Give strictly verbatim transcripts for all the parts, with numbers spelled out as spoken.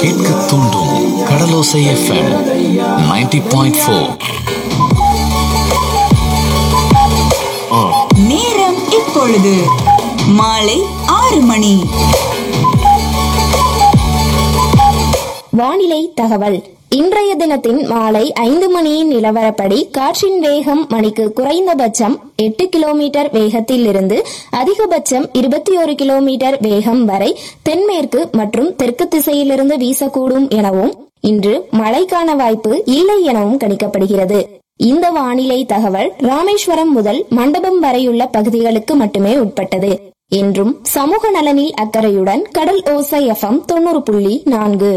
கேட்க தூண்டும் கடலோசை FM ninety point four. நேரம் இப்பொழுது மாலை ஆறு மணி. வானிலை தகவல். இன்றைய தினத்தின் மாலை ஐந்து மணியின் நிலவரப்படி காற்றின் வேகம் மணிக்கு குறைந்தபட்சம் எட்டு கிலோமீட்டர் வேகத்தில் இருந்து அதிகபட்சம் இருபத்தி ஒரு கிலோமீட்டர் வேகம் வரை தென்மேற்கு மற்றும் தெற்கு திசையிலிருந்து வீசக்கூடும் எனவும் இன்று மழைக்கான வாய்ப்பு இல்லை எனவும் கணிக்கப்படுகிறது. இந்த வானிலை தகவல் ராமேஸ்வரம் முதல் மண்டபம் வரையுள்ள பகுதிகளுக்கு மட்டுமே உட்பட்டது. என்றும் சமூக நலனில் அக்கறையுடன் கடல் ஓசை எஃப்எம் தொண்ணூறு புள்ளி நான்கு.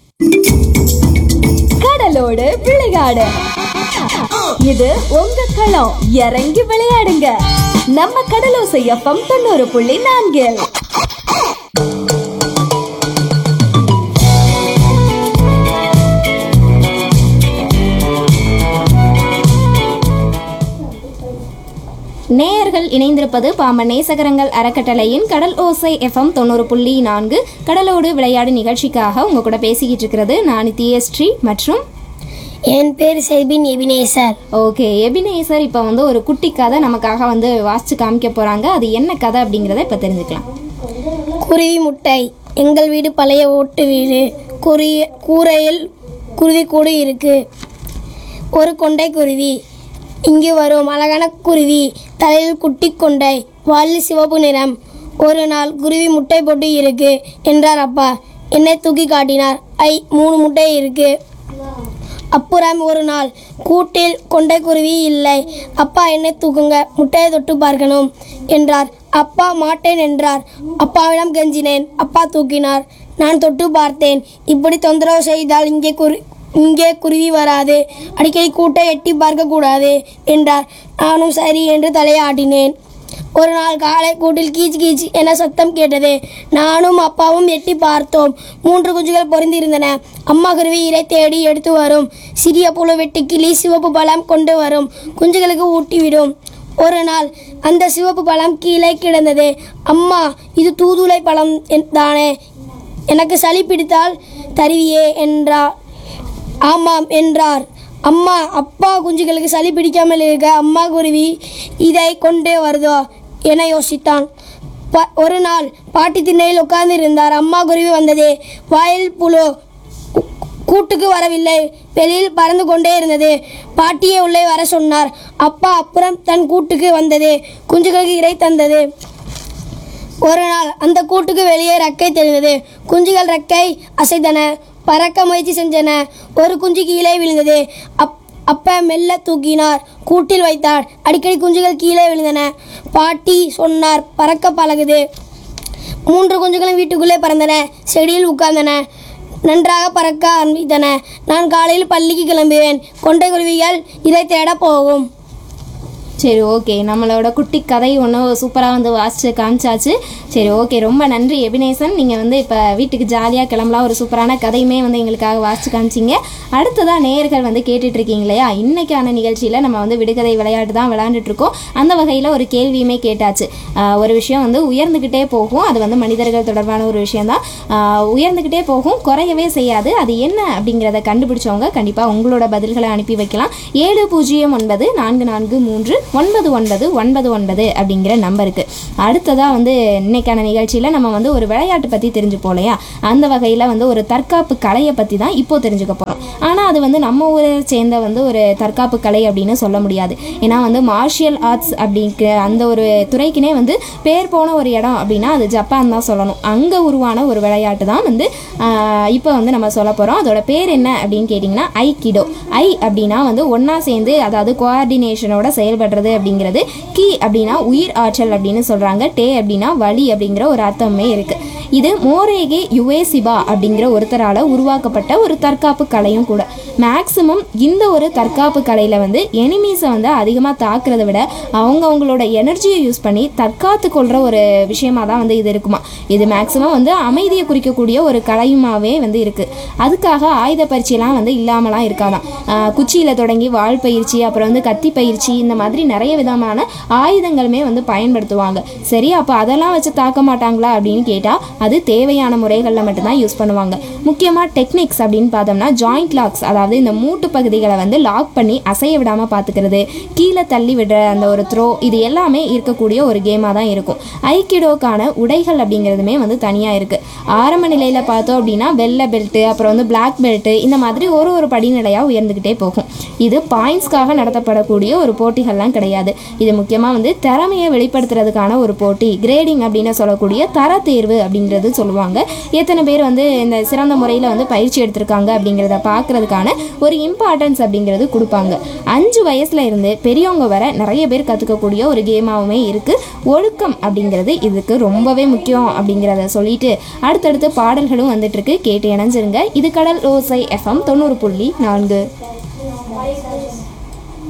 கடலோடு விளையாடு. இது உங்க களம். இறங்கி விளையாடுங்க. நம்ம கடலோசை எஃப்எம் தொண்ணூறு புள்ளி நான்கில். நேயர்கள் இணைந்திருப்பது பாம்பன் நேசகரங்கள் அறக்கட்டளையின் கடல் ஓசை எஃப்எம் தொண்ணூறு புள்ளி நான்கு கடலோடு விளையாடு நிகழ்ச்சிக்காக உங்க கூட பேசிக்கிட்டு இருக்கிறது நான் தியஸ்ரீ மற்றும் என் பேர் செபின் எபினேசர். ஓகே எபினேசர், இப்போ வந்து ஒரு குட்டி கதை நமக்காக வந்து வாசிச்சு காமிக்க போறாங்க. அது என்ன கதை அப்படிங்கிறத இப்போ தெரிஞ்சுக்கலாம். குருவி முட்டை. எங்கள் வீடு பழைய ஓட்டு வீடு. குருவி கூரையில் குருவி கூடு இருக்கு. ஒரு கொண்டை குருவி இங்கு வரும். அழகான குருவி, தலையில் குட்டி கொண்டை, வாலில் சிவப்பு நிறம். ஒரு நாள் குருவி முட்டை போட்டு இருக்கு என்றார் அப்பா. என்னை தூக்கி காட்டினார். ஐ, மூணு முட்டை இருக்கு. அப்புறம் ஒரு நாள் கூட்டில் கொண்டை குருவி இல்லை. அப்பா, என்னை தூக்குங்க, முட்டையை தொட்டு பார்க்கணும் என்றார். அப்பா மாட்டேன் என்றார். அப்பாவிடம் கெஞ்சினேன். அப்பா தூக்கினார். நான் தொட்டு பார்த்தேன். இப்படி தொந்தரவு செய்தால் இங்கே குரு இங்கே குருவி வராது. அடிக்கடி கூட்டை எட்டி பார்க்க கூடாது என்றார். நானும் சரி என்று தலையாட்டினேன். ஒரு நாள் காலை கூட்டில் கீச் கீச் என சத்தம் கேட்டது. நானும் அப்பாவும் எட்டி பார்த்தோம். மூன்று குஞ்சுகள் பொறிந்திருந்தன. அம்மா குருவி இரை தேடி எடுத்து வரும். சிறிய புழு வெட்டு கிளி சிவப்பு பழம் கொண்டு வரும். குஞ்சுகளுக்கு ஊட்டிவிடும். ஒரு நாள் அந்த சிவப்பு பழம் கீழே கிடந்தது. அம்மா, இது தூதுளை பழம் தானே, எனக்கு சளி பிடித்தால் தருவியே என்றார். ஆமாம் என்றார். அம்மா, அப்பா குஞ்சுகளுக்கு சளி பிடிக்காமல் இருக்க அம்மா குருவி இதை கொண்டே வருதோ என யோசித்தான். ப ஒரு நாள் பாட்டி திண்ணையில் உட்கார்ந்து இருந்தார். அம்மா குருவி வந்தது. வாயில் புழு. கூட்டுக்கு வரவில்லை, வெளியில் பறந்து கொண்டே இருந்தது. பாட்டியை உள்ளே வர சொன்னார். அப்பா அப்புறம் தன் கூட்டுக்கு வந்தது. குஞ்சுகளுக்கு இறை தந்தது. ஒரு நாள் அந்த கூட்டுக்கு வெளியே ரெக்கை தெரிந்தது. குஞ்சுகள் ரெக்கை அசைத்தன, பறக்க முயற்சி செஞ்சன. ஒரு குஞ்சு கீழே விழுந்தது. அப் அப்ப மெல்ல தூக்கினார், கூட்டில் வைத்தார். அடிக்கடி குஞ்சுகள் கீழே விழுந்தன. பாட்டி சொன்னார், பறக்க பழகுது. மூன்று குஞ்சுகளும் வீட்டுக்குள்ளே பறந்தன. செடியில் உட்கார்ந்தன. நன்றாக பறக்க ஆரம்பித்தன. நான் காலையில் பள்ளிக்கு கிளம்புவேன். கொண்டை குருவிகள் இதை தேட போகும். சரி, ஓகே, நம்மளோட குட்டி கதை ஒன்று சூப்பராக வந்து வாசிச்சு காமிச்சாச்சு. சரி, ஓகே, ரொம்ப நன்றி எபினேசன். நீங்கள் வந்து இப்போ வீட்டுக்கு ஜாலியாக கிளம்பலாம். ஒரு சூப்பரான கதையுமே வந்து எங்களுக்காக வாசிச்சு காமிச்சிங்க. அடுத்ததாக நேயர்கள் வந்து கேட்டுட்டு இருக்கீங்க இல்லையா, இன்னைக்கான நிகழ்ச்சியில் நம்ம வந்து விடுகதை விளையாட்டு தான் விளையாண்டுட்டு இருக்கோம். அந்த வகையில் ஒரு கேள்வியுமே கேட்டாச்சு. ஒரு விஷயம் வந்து உயர்ந்துக்கிட்டே போகும். அது வந்து மனிதர்கள் தொடர்பான ஒரு விஷயம்தான். உயர்ந்துக்கிட்டே போகும், குறையவே செய்யாது. அது என்ன அப்படிங்கிறத கண்டுபிடிச்சவங்க கண்டிப்பாக உங்களோட பதில்களை அனுப்பி வைக்கலாம். ஏழு பூஜ்ஜியம் ஒன்பது நான்கு நான்கு மூன்று ஒன்பது ஒன்பது ஒன்பது ஒன்பது அப்படிங்கிற நம்பருக்கு. அடுத்ததாக வந்து இன்னைக்கான நிகழ்ச்சியில் நம்ம வந்து ஒரு விளையாட்டு பற்றி தெரிஞ்சு போலையா, அந்த வகையில் வந்து ஒரு தற்காப்பு கலையை பற்றி தான் இப்போ தெரிஞ்சுக்க போகிறோம். ஆனால் அது வந்து நம்ம ஊரை சேர்ந்த வந்து ஒரு தற்காப்பு கலை அப்படின்னு சொல்ல முடியாது. ஏன்னா வந்து மார்ஷியல் ஆர்ட்ஸ் அப்படிங்கிற அந்த ஒரு துறைக்குனே வந்து பேர் போன ஒரு இடம் அப்படின்னா அது ஜப்பான் தான் சொல்லணும். அங்கே உருவான ஒரு விளையாட்டு தான் வந்து இப்போ வந்து நம்ம சொல்ல போகிறோம். அதோட பேர் என்ன அப்படின்னு கேட்டிங்கன்னா ஐக்கிடோ. ஐ அப்படின்னா வந்து ஒன்றா சேர்ந்து, அதாவது கோஆர்டினேஷனோட செயல்படுறது அப்படிங்கிறது. கி அப்படின்னா உயிர் ஆற்றல் அப்படின்னு சொல்கிறாங்க. டே அப்படின்னா வலி அப்படிங்கிற ஒரு அர்த்தமே இருக்குது. இது மோரேகே யுவேசிபா அப்படிங்கிற ஒருத்தரால் உருவாக்கப்பட்ட ஒரு தற்காப்பு கலையும் கூட. மேக்சிமம் இந்த ஒரு தற்காப்பு கலையில் வந்து எனிமீஸை வந்து அதிகமாக தாக்குறத விட அவங்க அவங்களோட எனர்ஜியை யூஸ் பண்ணி தற்காத்து கொள்கிற ஒரு விஷயமா தான் வந்து இது இருக்குமா. இது மேக்சிமம் வந்து அமைதியை குறிக்கக்கூடிய ஒரு கலையுமாவே வந்து இருக்குது. அதுக்காக ஆயுத பயிற்சியெல்லாம் வந்து இல்லாமலாம் இருக்காதான். குச்சியில் தொடங்கி வாள் பயிற்சி, அப்புறம் வந்து கத்தி பயிற்சி, இந்த மாதிரி நிறைய விதமான ஆயுதங்களுமே வந்து பயன்படுத்துவாங்க. சரி, அப்போ அதெல்லாம் வச்சு தாக்க மாட்டாங்களா அப்படின்னு கேட்டால் அது தேவையான முறைகளில் மட்டும்தான் யூஸ் பண்ணுவாங்க. முக்கியமாக டெக்னிக்ஸ் அப்படின்னு பார்த்தோம்னா ஜாயிண்ட் லாக்ஸ், அதாவது இந்த மூட்டு பகுதிகளை வந்து லாக் பண்ணி அசைய விடாமல் பார்த்துக்கிறது, கீழே தள்ளி விடுற அந்த ஒரு த்ரோ, இது எல்லாமே இருக்கக்கூடிய ஒரு கேமாக தான் இருக்கும். ஐக்கிடோக்கான உடைகள் அப்படிங்கிறதுமே வந்து தனியாக இருக்குது. ஆரம்ப நிலையில் பார்த்தோம் அப்படின்னா வெள்ளை பெல்ட்டு, அப்புறம் வந்து பிளாக் பெல்ட்டு, இந்த மாதிரி ஒரு ஒரு படிநிலையாக உயர்ந்துக்கிட்டே போகும். இது பாயிண்ட்ஸ்க்காக நடத்தப்படக்கூடிய ஒரு போட்டிகள்லாம் கிடையாது. இது முக்கியமாக வந்து திறமையை வெளிப்படுத்துறதுக்கான ஒரு போட்டி, கிரேடிங் அப்படின்னு சொல்லக்கூடிய தர தேர்வு அப்படிங்கிறது சொல்லுவாங்க. எத்தனை பேர் வந்து இந்த சிறந்த முறையில் வந்து பயிற்சி எடுத்திருக்காங்க அப்படிங்கிறத பார்க்கறதுக்கான ஒரு இம்பார்ட்டன்ஸ் அப்படிங்கிறது கொடுப்பாங்க. அஞ்சு வயசுல இருந்து பெரியவங்க வர நிறைய பேர் கற்றுக்கக்கூடிய ஒரு கேமாகவுமே இருக்குது. ஒழுக்கம் அப்படிங்கிறது இதுக்கு ரொம்பவே முக்கியம் அப்படிங்கிறத சொல்லிட்டு அடுத்தடுத்து பாடல்களும் வந்துட்டு இருக்கு. கேட்டு இணைஞ்சிருங்க. இது கடல் ஓசை எஃப்எம் தொண்ணூறு புள்ளி நான்கு.